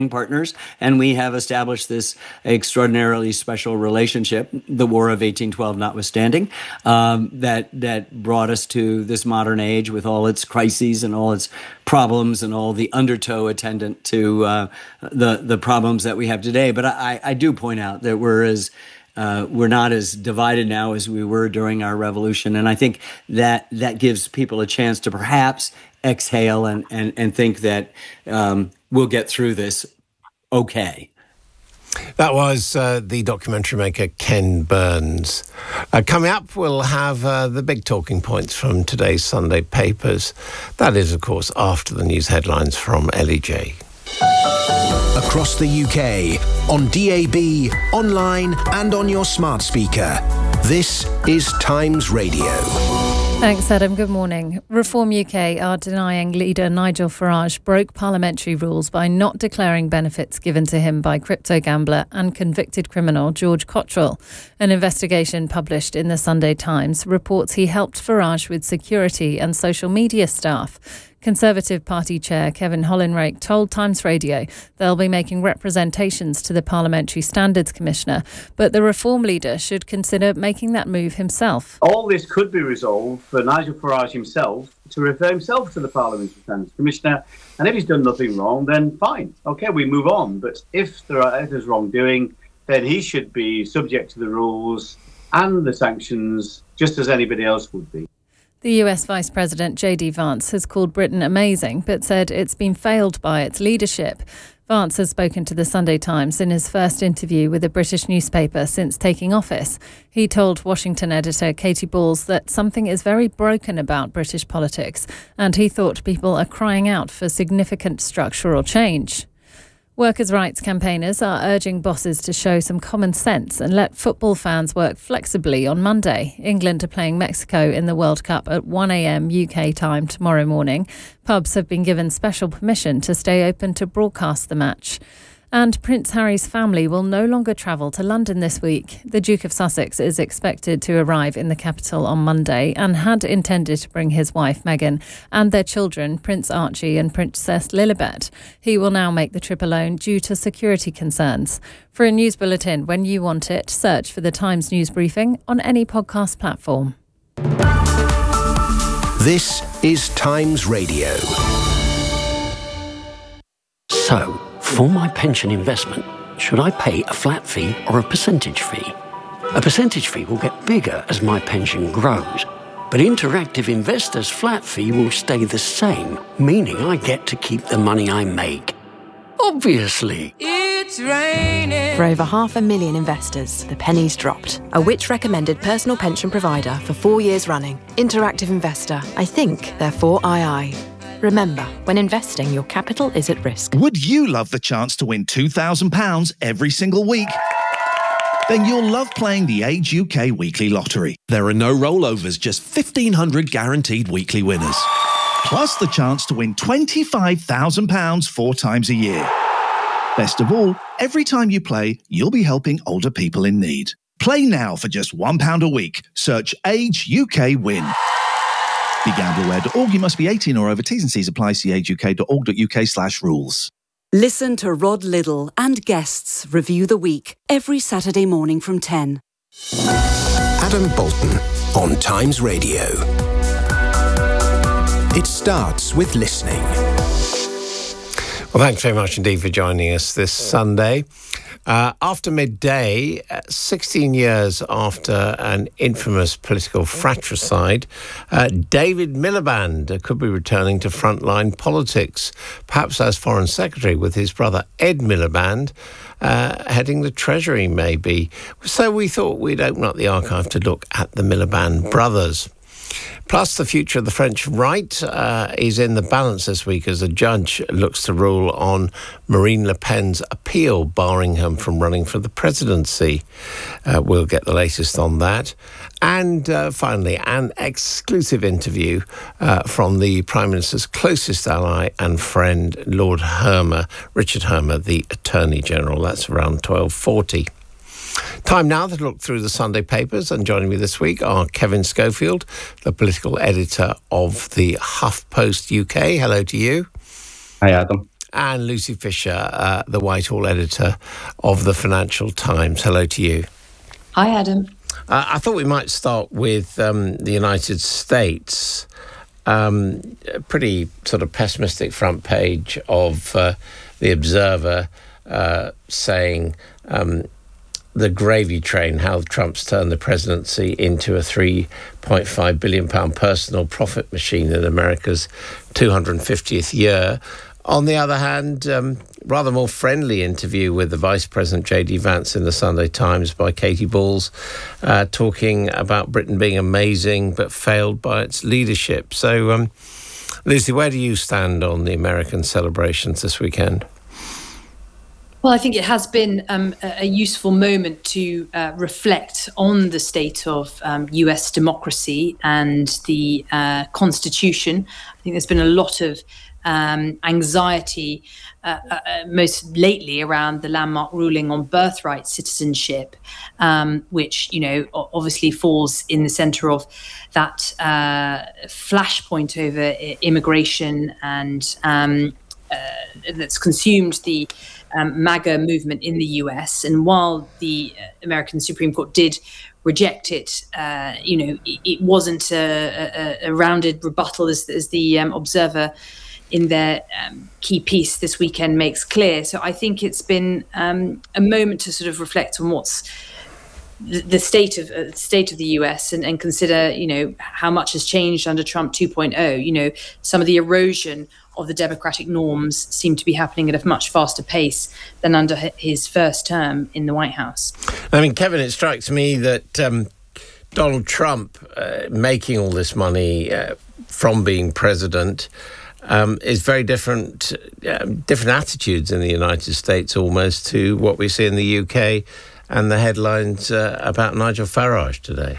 partners, and we have established this extraordinarily special relationship, the War of 1812 notwithstanding, that brought us to this modern age with all its crises and all its problems and all the undertow attendant to the problems that we have today. But I do point out that we're not as divided now as we were during our revolution, and I think that gives people a chance to perhaps exhale and think that we'll get through this okay. That was the documentary maker Ken Burns. Coming up, we'll have the big talking points from today's Sunday papers. That is, of course, after the news headlines from Ellie J. Across the UK, on DAB, online and on your smart speaker. This is Times Radio. Thanks, Adam. Good morning. Reform UK are denying leader Nigel Farage broke parliamentary rules by not declaring benefits given to him by crypto gambler and convicted criminal George Cottrell. An investigation published in the Sunday Times reports he helped Farage with security and social media staff. Conservative Party Chair Kevin Hollinrake told Times Radio they'll be making representations to the Parliamentary Standards Commissioner, but the Reform leader should consider making that move himself. All this could be resolved for Nigel Farage himself to refer himself to the Parliamentary Standards Commissioner, and if he's done nothing wrong, then fine. OK, we move on. But if there's wrongdoing, then he should be subject to the rules and the sanctions just as anybody else would be. The US Vice President J.D. Vance has called Britain amazing, but said it's been failed by its leadership. Vance has spoken to the Sunday Times in his first interview with a British newspaper since taking office. He told Washington editor Katie Balls that something is very broken about British politics, and he thought people are crying out for significant structural change. Workers' rights campaigners are urging bosses to show some common sense and let football fans work flexibly on Monday. England are playing Mexico in the World Cup at 1 a.m. UK time tomorrow morning. Pubs have been given special permission to stay open to broadcast the match. And Prince Harry's family will no longer travel to London this week. The Duke of Sussex is expected to arrive in the capital on Monday and had intended to bring his wife Meghan and their children, Prince Archie and Princess Lilibet. He will now make the trip alone due to security concerns. For a news bulletin when you want it, search for the Times News Briefing on any podcast platform. This is Times Radio. So, for my pension investment, should I pay a flat fee or a percentage fee? A percentage fee will get bigger as my pension grows, but Interactive Investor's flat fee will stay the same, meaning I get to keep the money I make. Obviously. It's raining. For over 500,000 investors, the penny's dropped. A Which recommended personal pension provider for 4 years running. Interactive Investor. I think, therefore I. Remember, when investing, your capital is at risk. Would you love the chance to win £2,000 every single week? Then you'll love playing the Age UK Weekly Lottery. There are no rollovers, just 1,500 guaranteed weekly winners. Plus the chance to win £25,000 4 times a year. Best of all, every time you play, you'll be helping older people in need. Play now for just £1 a week. Search Age UK Win. BeGambleAware.org. You must be 18 or over. T's and C's apply. See ageuk.org.uk/rules. Listen to Rod Liddle and guests review the week every Saturday morning from 10. Adam Bolton on Times Radio. It starts with listening. Well, thanks very much indeed for joining us this Sunday. After midday, 16 years after an infamous political fratricide, David Miliband could be returning to frontline politics, perhaps as Foreign Secretary with his brother Ed Miliband heading the Treasury, maybe. So we thought we'd open up the archive to look at the Miliband brothers. Plus, the future of the French right is in the balance this week as a judge looks to rule on Marine Le Pen's appeal barring him from running for the presidency. We'll get the latest on that. And finally, an exclusive interview from the Prime Minister's closest ally and friend, Lord Hermer, Richard Hermer, the Attorney General. That's around 12:40. Time now to look through the Sunday papers, and joining me this week are Kevin Schofield, the political editor of the HuffPost UK. Hello to you. Hi, Adam. and Lucy Fisher, the Whitehall editor of the Financial Times. Hello to you. Hi, Adam. I thought we might start with the United States. A pretty sort of pessimistic front page of The Observer saying the gravy train, how Trump's turned the presidency into a £3.5 billion personal profit machine in America's 250th year. On the other hand, rather more friendly interview with the Vice President J.D. Vance in the Sunday Times by Katie Balls, talking about Britain being amazing but failed by its leadership. So, Lucy, where do you stand on the American celebrations this weekend? Well, I think it has been a useful moment to reflect on the state of US democracy and the Constitution. I think there's been a lot of anxiety, most lately around the landmark ruling on birthright citizenship, which, obviously falls in the centre of that flashpoint over immigration and that's consumed the MAGA movement in the US. And while the American Supreme Court did reject it, it wasn't a rounded rebuttal, as the Observer in their key piece this weekend makes clear. So I think it's been a moment to sort of reflect on what's the state of the US and consider, how much has changed under Trump 2.0. Some of the erosion of the democratic norms seem to be happening at a much faster pace than under his first term in the White House. I mean, Kevin, it strikes me that Donald Trump making all this money from being president is very different attitudes in the United States almost to what we see in the UK and the headlines about Nigel Farage today.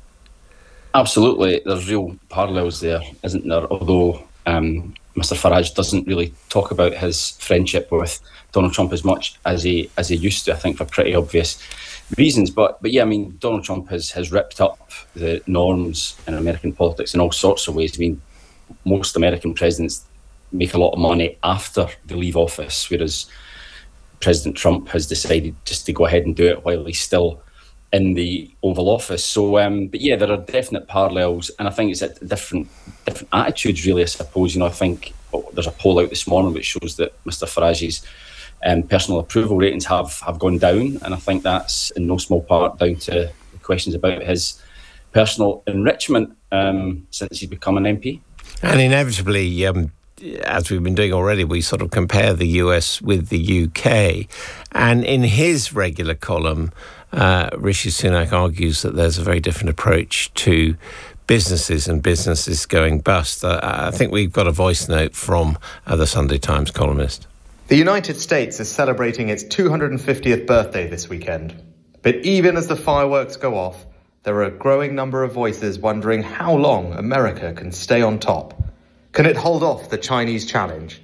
Absolutely. There's real parallels there, isn't there? Although Mr. Farage doesn't really talk about his friendship with Donald Trump as much as he used to, I think, for pretty obvious reasons. But yeah, I mean, Donald Trump has ripped up the norms in American politics in all sorts of ways. I mean, most American presidents make a lot of money after they leave office, whereas President Trump has decided just to go ahead and do it while he's still in the Oval Office. So, but yeah, there are definite parallels, and I think it's at different attitudes, really, I suppose. I think there's a poll out this morning which shows that Mr. Farage's personal approval ratings have gone down, and I think that's in no small part down to the questions about his personal enrichment since he's become an MP. And inevitably, as we've been doing already, we sort of compare the US with the UK. And in his regular column, Rishi Sunak argues that there's a very different approach to businesses and businesses going bust. I think we've got a voice note from the Sunday Times columnist. The United States is celebrating its 250th birthday this weekend. But even as the fireworks go off, there are a growing number of voices wondering how long America can stay on top. Can it hold off the Chinese challenge?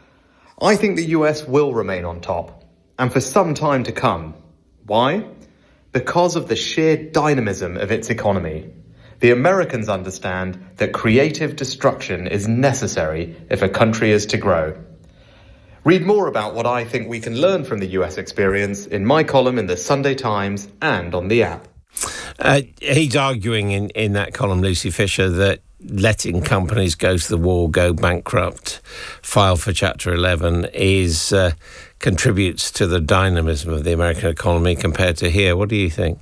I think the US will remain on top, and for some time to come. Why? Because of the sheer dynamism of its economy. The Americans understand that creative destruction is necessary if a country is to grow. Read more about what I think we can learn from the US experience in my column in the Sunday Times and on the app. He's arguing in that column, Lucy Fisher, that letting companies go to the wall, go bankrupt, file for Chapter 11 contributes to the dynamism of the American economy compared to here. What do you think?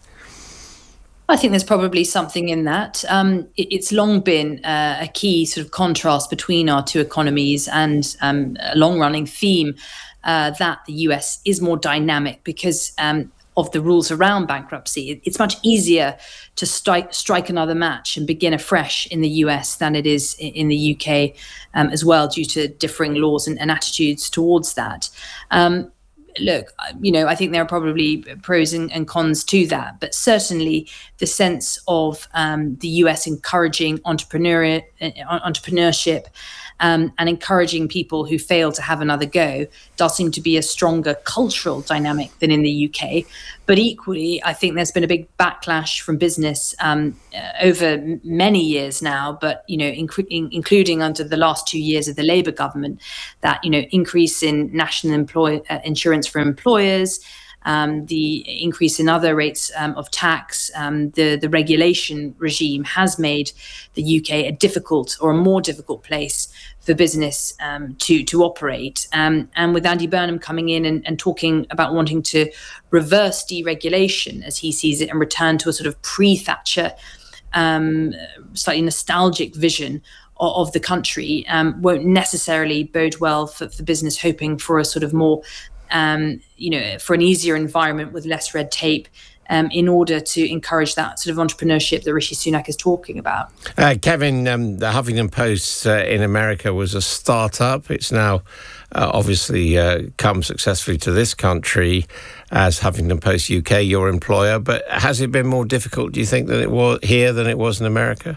I think there's probably something in that. It's long been a key sort of contrast between our two economies, and a long-running theme that the US is more dynamic because of the rules around bankruptcy. It's much easier to strike another match and begin afresh in the US than it is in the UK as well, due to differing laws and attitudes towards that. Look, I think there are probably pros and cons to that, but certainly the sense of the US encouraging entrepreneurship and encouraging people who fail to have another go does seem to be a stronger cultural dynamic than in the UK. But equally, I think there's been a big backlash from business over many years now, but, including under the last 2 years of the Labour government, that, increase in national insurance for employers, the increase in other rates of tax, the regulation regime has made the UK a difficult or a more difficult place for business to operate. And with Andy Burnham coming in and talking about wanting to reverse deregulation, as he sees it, and return to a sort of pre-Thatcher, slightly nostalgic vision of the country, won't necessarily bode well for business hoping for a sort of more for an easier environment with less red tape, in order to encourage that sort of entrepreneurship that Rishi Sunak is talking about. Kevin, the Huffington Post in America was a start-up. It's now obviously come successfully to this country as Huffington Post UK, your employer. But has it been more difficult, do you think, than it was here than it was in America?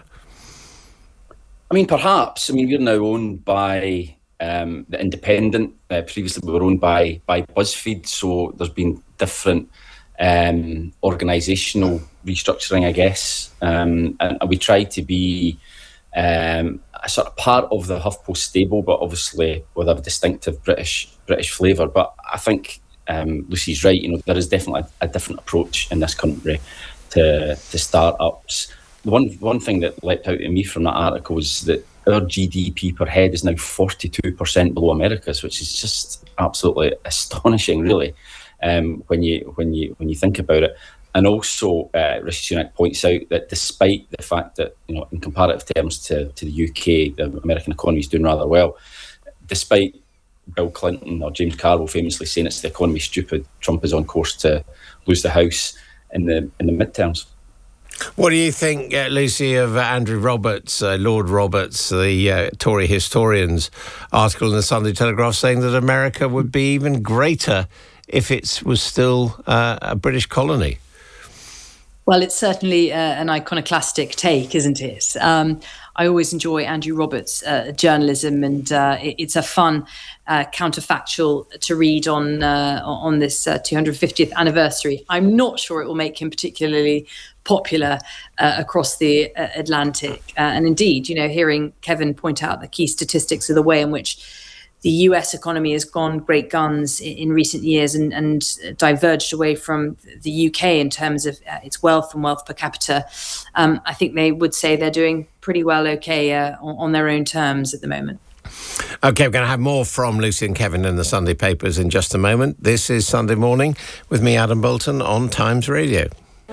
I mean, perhaps. I mean, we're now owned by The Independent. Previously, we were owned by BuzzFeed, so there's been different organisational restructuring, I guess, and we try to be a sort of part of the HuffPost stable, but obviously with a distinctive British flavour. But I think Lucy's right. There is definitely a different approach in this country to start-ups. The one thing that leapt out at me from that article was that our GDP per head is now 42% below America's, which is just absolutely astonishing, really, when you think about it. And also, Rishi Sunak points out that despite the fact that, in comparative terms to the UK, the American economy is doing rather well, despite Bill Clinton or James Carville famously saying it's the economy stupid, Trump is on course to lose the House in the midterms. What do you think, Lucy, of Andrew Roberts, Lord Roberts, the Tory historian's article in the Sunday Telegraph saying that America would be even greater if it was still a British colony? Well, it's certainly an iconoclastic take, isn't it? I always enjoy Andrew Roberts' journalism, and it's a fun counterfactual to read on this 250th anniversary. I'm not sure it will make him particularly popular across the Atlantic. And indeed, hearing Kevin point out the key statistics of the way in which the US economy has gone great guns in recent years and diverged away from the UK in terms of its wealth and wealth per capita, I think they would say they're doing pretty well on their own terms at the moment. OK, we're going to have more from Lucy and Kevin in the Sunday papers in just a moment. This is Sunday Morning with me, Adam Bolton, on Times Radio.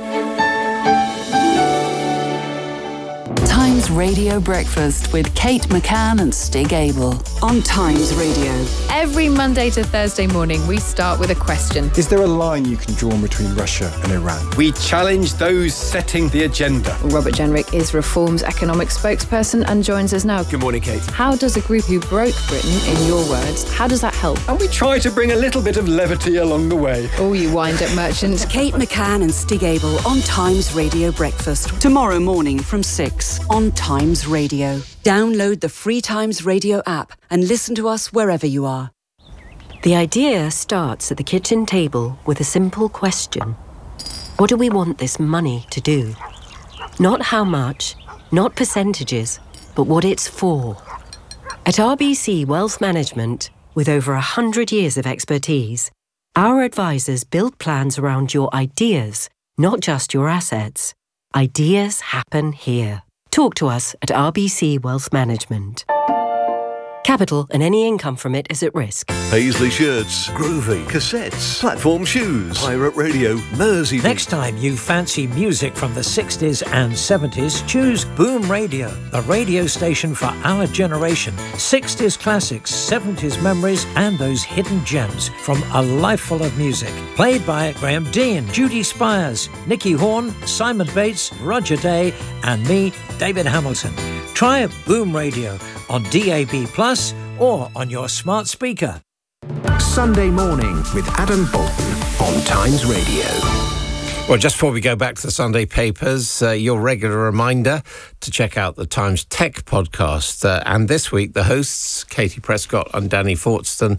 Times Radio Breakfast with Kate McCann and Stig Abel on Times Radio. Every Monday to Thursday morning, we start with a question. Is there a line you can draw between Russia and Iran? We challenge those setting the agenda. Robert Jenrick is Reform's economic spokesperson and joins us now. Good morning, Kate. How does a group who broke Britain, in your words, how does that help? And we try to bring a little bit of levity along the way. Oh, you wind-up merchant. Kate McCann and Stig Abel on Times Radio Breakfast. Tomorrow morning from 6 on Times Radio. Download the free Times Radio app and listen to us wherever you are. The idea starts at the kitchen table with a simple question. What do we want this money to do? Not how much, not percentages, but what it's for. At RBC Wealth Management, with over 100 years of expertise, our advisors build plans around your ideas, not just your assets. Ideas happen here. Talk to us at RBC Wealth Management. Capital and any income from it is at risk. Paisley shirts, groovy, cassettes, platform shoes, pirate radio, Mersey. Next time you fancy music from the 60s and 70s, choose Boom Radio, the radio station for our generation. 60s classics, 70s memories, and those hidden gems from a life full of music. Played by Graham Dean, Judy Spires, Nicky Horn, Simon Bates, Roger Day, and me, David Hamilton. Try Boom Radio on DAB+ or on your smart speaker. Sunday Morning with Adam Bolton on Times Radio. Well, just before we go back to the Sunday papers, your regular reminder to check out the Times Tech podcast. And this week, the hosts, Katie Prescott and Danny Fortson,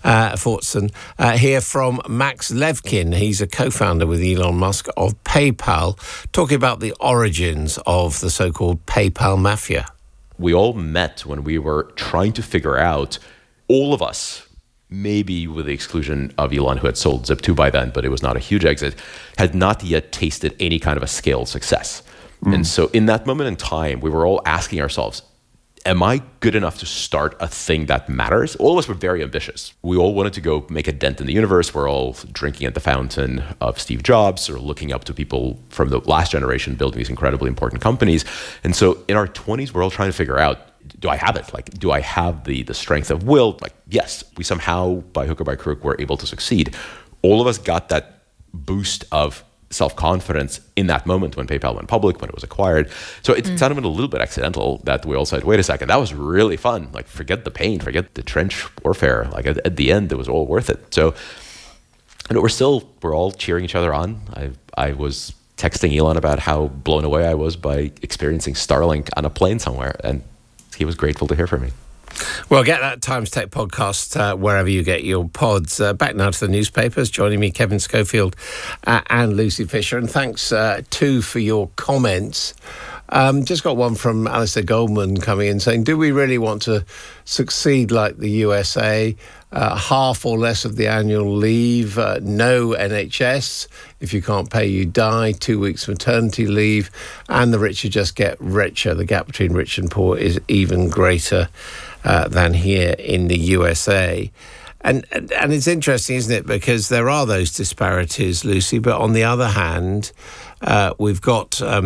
hear from Max Levchin. He's a co-founder with Elon Musk of PayPal, talking about the origins of the so-called PayPal mafia. We all met when we were trying to figure out, all of us, maybe with the exclusion of Elon, who had sold Zip2 by then, but it was not a huge exit, had not yet tasted any kind of a scaled success. And so in that moment in time, we were all asking ourselves, am I good enough to start a thing that matters? All of us were very ambitious. We all wanted to go make a dent in the universe. We're all drinking at the fountain of Steve Jobs or looking up to people from the last generation building these incredibly important companies. And so in our 20s, we're all trying to figure out, do I have it? Like, do I have the strength of will? Like, yes, we somehow, by hook or by crook, were able to succeed. All of us got that boost of self-confidence in that moment when PayPal went public, when it was acquired. So it sounded a little bit accidental that we all said, wait a second, that was really fun. Like, forget the pain, forget the trench warfare. Like, at the end, it was all worth it. So, and we're all cheering each other on. I was texting Elon about how blown away I was by experiencing Starlink on a plane somewhere, and he was grateful to hear from me. Well, get that Times Tech podcast wherever you get your pods. Back now to the newspapers. Joining me, Kevin Schofield and Lucy Fisher. And thanks, too, for your comments. Just got one from Alistair Goldman coming in saying, do we really want to succeed like the USA? Half or less of the annual leave, no NHS. If you can't pay, you die. 2 weeks maternity leave. And the richer just get richer. The gap between rich and poor is even greater than here in the USA. And it's interesting, isn't it? Because there are those disparities, Lucy. But on the other hand, we've got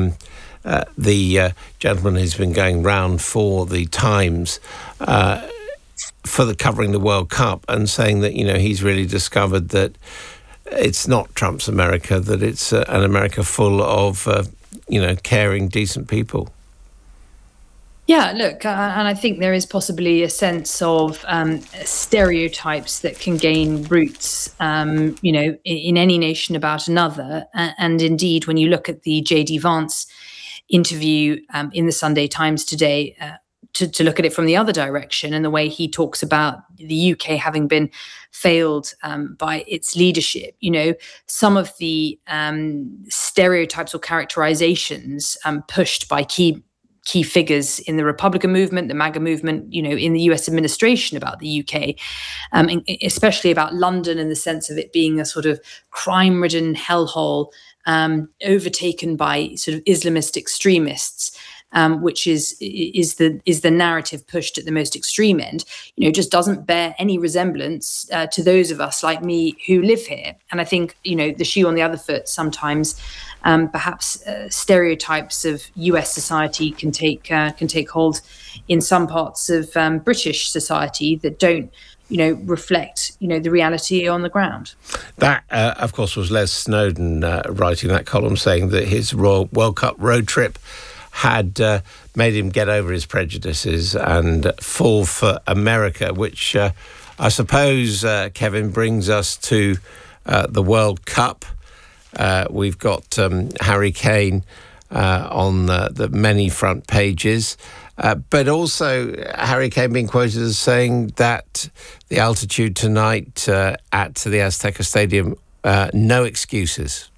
the gentleman who's been going round for the Times covering the World Cup and saying that, he's really discovered that it's not Trump's America, that it's an America full of, caring, decent people. Yeah, look, and I think there is possibly a sense of stereotypes that can gain roots, in any nation about another. And indeed, when you look at the J.D. Vance interview in the Sunday Times today, to look at it from the other direction and the way he talks about the UK having been failed by its leadership, some of the stereotypes or characterizations pushed by key figures in the Republican movement, the MAGA movement, in the US administration about the UK, and especially about London in the sense of it being a sort of crime-ridden hellhole overtaken by sort of Islamist extremists. Which is the narrative pushed at the most extreme end, just doesn't bear any resemblance to those of us like me who live here. And I think, the shoe on the other foot sometimes, perhaps stereotypes of US society can take hold in some parts of British society that don't, reflect, the reality on the ground. That, of course, was Les Snowden writing that column saying that his World Cup road trip had made him get over his prejudices and fall for America, which I suppose, Kevin, brings us to the World Cup. We've got Harry Kane on the many front pages, but also Harry Kane being quoted as saying that the altitude tonight at the Azteca Stadium, no excuses.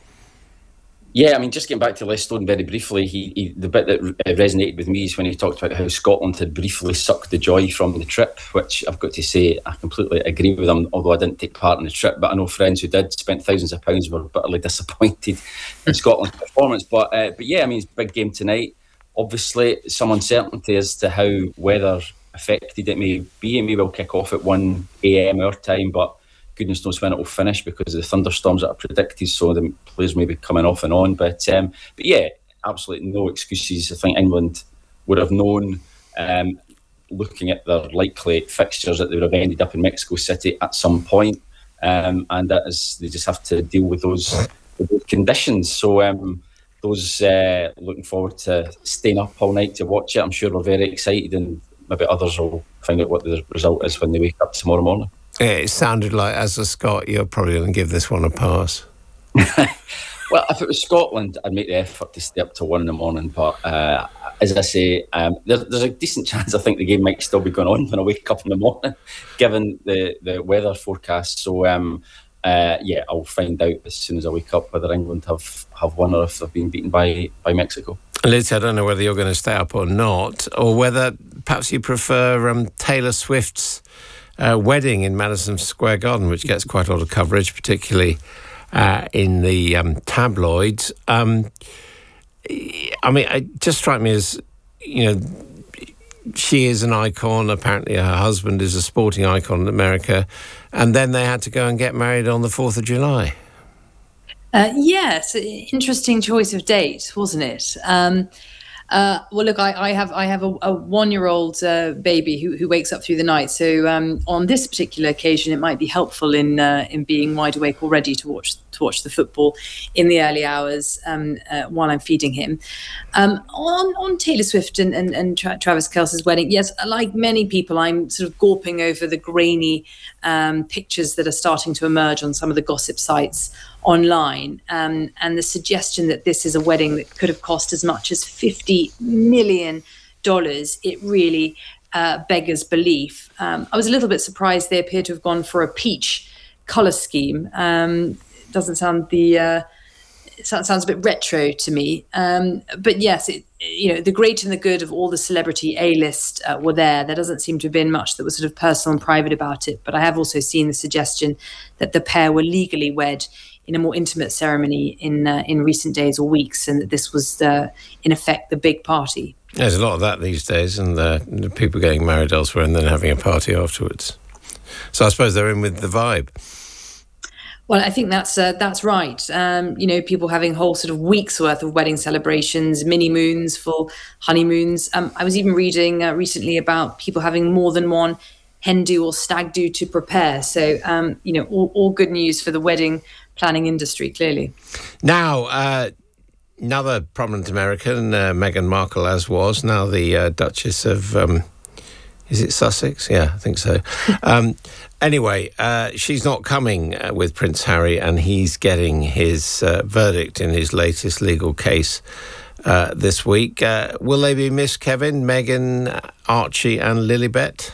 Yeah, I mean, just getting back to Les Snowden very briefly, the bit that resonated with me is when he talked about how Scotland had briefly sucked the joy from the trip, which I've got to say, I completely agree with him, although I didn't take part in the trip, but I know friends who did, spent thousands of pounds, were bitterly disappointed in Scotland's performance. But yeah, I mean, it's a big game tonight. Obviously, some uncertainty as to how weather affected it may be. It may well kick off at 1 a.m. our time, but goodness knows when it will finish because of the thunderstorms that are predicted, so the players may be coming off and on. But yeah, absolutely no excuses. I think England would have known, looking at their likely fixtures, that they would have ended up in Mexico City at some point, and that is, they just have to deal with those conditions. So those looking forward to staying up all night to watch it. I'm sure we're very excited, and maybe others will find out what the result is when they wake up tomorrow morning. It sounded like, as a Scot, you're probably going to give this one a pass. Well, if it was Scotland, I'd make the effort to stay up till 1 a.m. But as I say, there's a decent chance I think the game might still be going on when I wake up in the morning, given the weather forecast. So, I'll find out as soon as I wake up whether England have won or if they've been beaten by Mexico. Liz, I don't know whether you're going to stay up or not, or whether perhaps you prefer Taylor Swift's wedding in Madison Square Garden, which gets quite a lot of coverage, particularly in the tabloids. It just strikes me as, she is an icon. Apparently her husband is a sporting icon in America. And then they had to go and get married on the 4th of July. Yes, interesting choice of date, wasn't it? Well, look, I have a 1-year-old baby who wakes up through the night. So on this particular occasion, it might be helpful in being wide awake already to watch the football in the early hours while I'm feeding him. On Taylor Swift and Travis Kelce's wedding, yes, like many people, I'm sort of gawping over the grainy pictures that are starting to emerge on some of the gossip sites online, and the suggestion that this is a wedding that could have cost as much as $50 million. It really beggars belief. I was a little bit surprised they appear to have gone for a peach colour scheme. Doesn't sound sounds a bit retro to me. But yes, the great and the good of all the celebrity A-list were there. There doesn't seem to have been much that was sort of personal and private about it. But I have also seen the suggestion that the pair were legally wed in a more intimate ceremony in recent days or weeks, and that this was, in effect, the big party. There's a lot of that these days, and the people getting married elsewhere and then having a party afterwards. So I suppose they're in with the vibe. Well, I think that's right. People having whole sort of weeks worth of wedding celebrations, mini moons, full honeymoons. I was even reading recently about people having more than one hen do or stag do to prepare. So, all good news for the wedding planning industry, clearly. Now, another prominent American, Meghan Markle, as was now the Duchess of, is it Sussex? Yeah, I think so. Anyway, she's not coming with Prince Harry, and he's getting his verdict in his latest legal case this week. Will they be missed, Kevin, Meghan, Archie and Lilibet?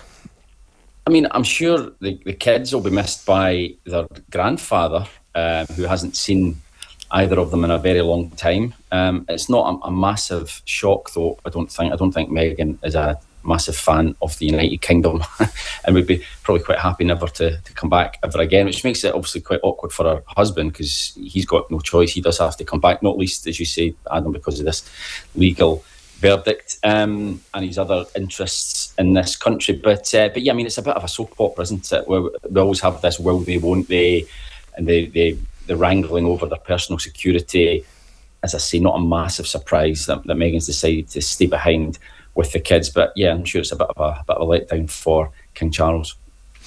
I mean, I'm sure the kids will be missed by their grandfather, who hasn't seen either of them in a very long time. It's not a massive shock, though. I don't think Meghan is a massive fan of the United Kingdom and would be probably quite happy never to come back ever again, which makes it obviously quite awkward for her husband, because he's got no choice. He does have to come back, not least, as you say, Adam, because of this legal verdict and his other interests in this country. But yeah, I mean, it's a bit of a soap opera, isn't it? Where we always have this will they, won't they, and the wrangling over their personal security. As I say, not a massive surprise that Meghan's decided to stay behind with the kids, but yeah, I'm sure it's a bit of a letdown for King Charles.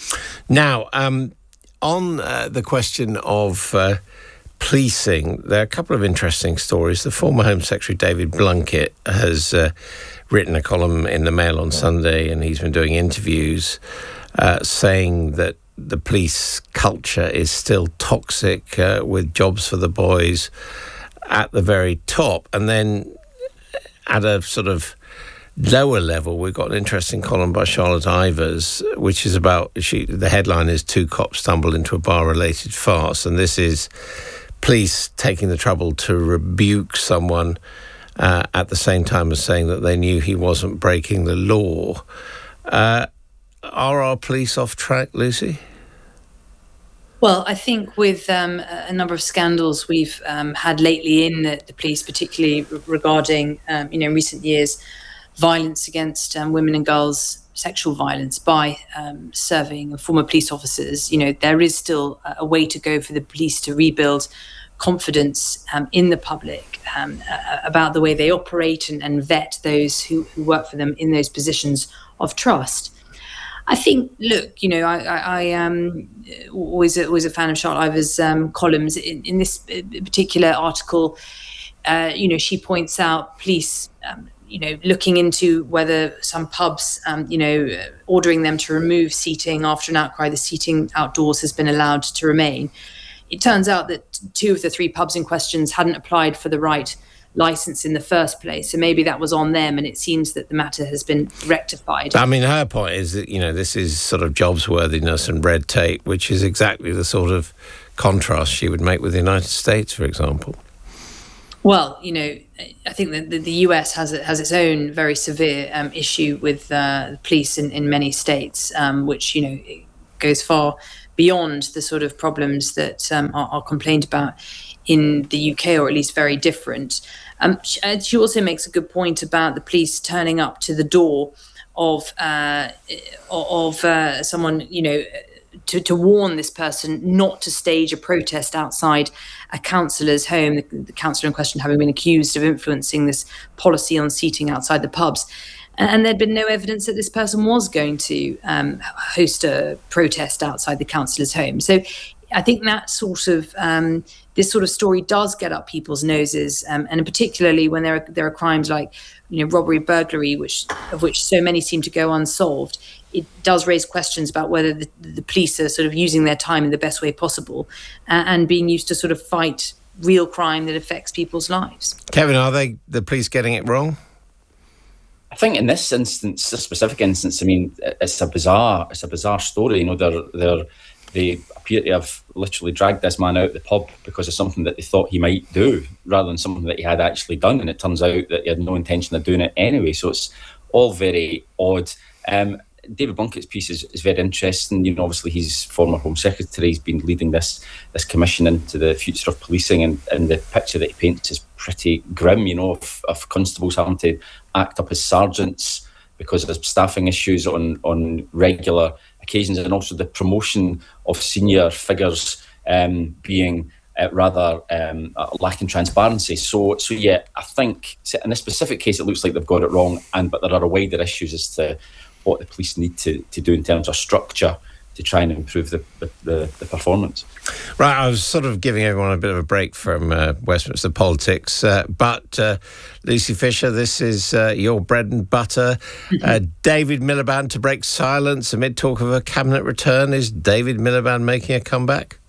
Now, on the question of policing, there are a couple of interesting stories. The former Home Secretary David Blunkett has written a column in the Mail on Sunday, and he's been doing interviews saying that the police culture is still toxic, with jobs for the boys at the very top. And then at a sort of lower level, we've got an interesting column by Charlotte Ivers, which is about, the headline is 2 cops stumbled into a bar-related farce, and this is police taking the trouble to rebuke someone at the same time as saying that they knew he wasn't breaking the law. Are our police off track, Lucy? Well, I think with a number of scandals we've had lately in the police, particularly regarding, in recent years, violence against women and girls, sexual violence by serving former police officers, there is still a way to go for the police to rebuild confidence in the public about the way they operate and vet those who work for them in those positions of trust. I think, look, I am always a fan of Charlotte Ivers' columns. In this particular article, she points out police looking into whether some pubs, ordering them to remove seating after an outcry, the seating outdoors has been allowed to remain. it turns out that 2 of the 3 pubs in questions hadn't applied for the right license in the first place. So maybe that was on them, and it seems that the matter has been rectified. I mean, her point is that, this is sort of jobs worthiness and red tape, which is exactly the sort of contrast she would make with the United States, for example. Well, I think that the US has its own very severe issue with the police in many states, which, it goes far beyond the sort of problems that are complained about in the UK, or at least very different. She also makes a good point about the police turning up to the door of someone, to warn this person not to stage a protest outside a councillor's home, the councillor in question having been accused of influencing this policy on seating outside the pubs. And there'd been no evidence that this person was going to host a protest outside the councillor's home. So I think that sort of this sort of story does get up people's noses, and particularly when there are crimes like robbery, burglary, of which so many seem to go unsolved. It does raise questions about whether the police are sort of using their time in the best way possible and being used to sort of fight real crime that affects people's lives. Kevin, are the police getting it wrong? I think in this instance, this specific instance, I mean, it's a bizarre story. They appear to have literally dragged this man out of the pub because of something that they thought he might do, rather than something that he had actually done. And it turns out that he had no intention of doing it anyway. So it's all very odd. David Blunkett's piece is very interesting. Obviously he's former Home Secretary. He's been leading this commission into the future of policing, and the picture that he paints is pretty grim, of constables having to act up as sergeants because of staffing issues on regular occasions, and also the promotion of senior figures being rather lacking transparency. So yeah, I think in this specific case, it looks like they've got it wrong, but there are wider issues as to what the police need to do in terms of structure to try and improve the performance. Right, I was sort of giving everyone a bit of a break from Westminster politics, but Lucy Fisher, this is your bread and butter. David Miliband to break silence amid talk of a cabinet return. Is David Miliband making a comeback?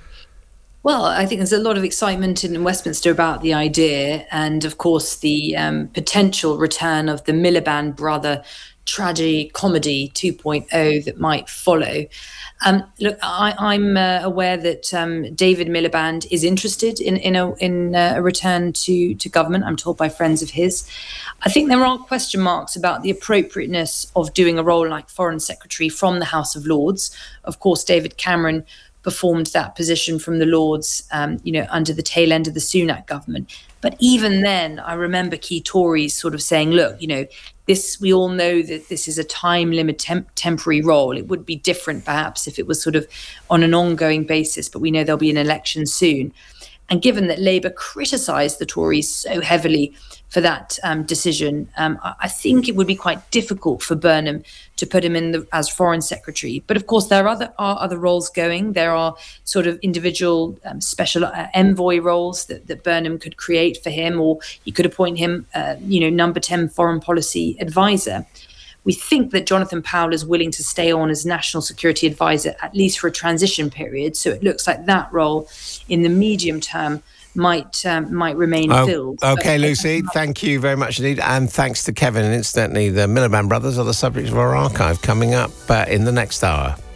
Well, I think there's a lot of excitement in Westminster about the idea, and of course the potential return of the Miliband brother tragedy comedy 2.0 that might follow. Look, I'm aware that David Miliband is interested in a return to government. I'm told by friends of his. I think there are question marks about the appropriateness of doing a role like Foreign Secretary from the House of Lords. Of course, David Cameron performed that position from the Lords, under the tail end of the Sunak government. But even then, I remember key Tories sort of saying, look, we all know that this is a time-limited temporary role. It would be different, perhaps, if it was sort of on an ongoing basis, but we know there'll be an election soon. And given that Labour criticised the Tories so heavily for that decision, I think it would be quite difficult for Burnham to put him in as Foreign Secretary. But of course, there are other roles going. There are sort of individual special envoy roles that Burnham could create for him, or he could appoint him, number 10 foreign policy advisor. We think that Jonathan Powell is willing to stay on as National Security Advisor, at least for a transition period. So it looks like that role in the medium term might remain filled. Okay, Lucy, thank you very much indeed. And thanks to Kevin. And incidentally, the Miliband brothers are the subject of our archive coming up in the next hour.